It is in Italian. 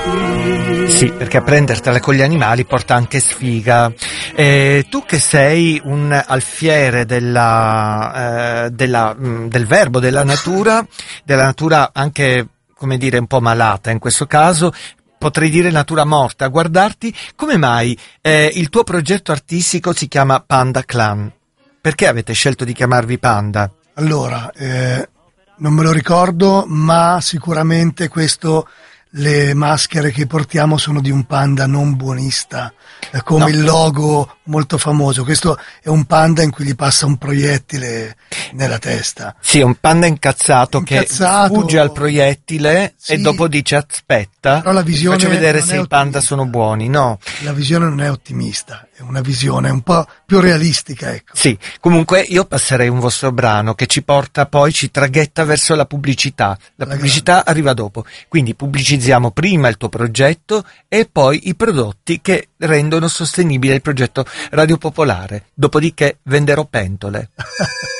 Sì, perché a prendertela con gli animali porta anche sfiga. Tu che sei un alfiere del verbo, della natura anche, come dire, un po' malata in questo caso, potrei dire natura morta, a guardarti, come mai il tuo progetto artistico si chiama Panda Clan? Perché avete scelto di chiamarvi Panda? Allora, non me lo ricordo, ma sicuramente le maschere che portiamo sono di un panda non buonista, come No. il logo molto famoso. Questo è un panda in cui gli passa un proiettile nella testa. Sì, è un panda incazzato che fugge al proiettile, sì, e dopo dice aspetta, però la visione faccio vedere non se è i panda ottimista. sono buoni, no? La visione non è ottimista, è una visione un po' più realistica, ecco. Sì, comunque io passerei un vostro brano che ci porta poi, ci traghetta verso la pubblicità. La pubblicità arriva dopo, quindi pubblicizziamo prima il tuo progetto e poi i prodotti che rendono sostenibile il progetto Radio Popolare. Dopodiché venderò pentole.